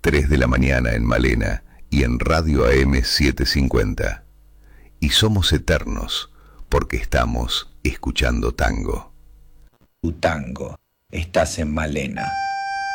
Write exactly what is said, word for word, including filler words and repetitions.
tres de la mañana en Malena y en Radio A M setecientos cincuenta. Y somos eternos porque estamos escuchando tango. Tu tango, estás en Malena.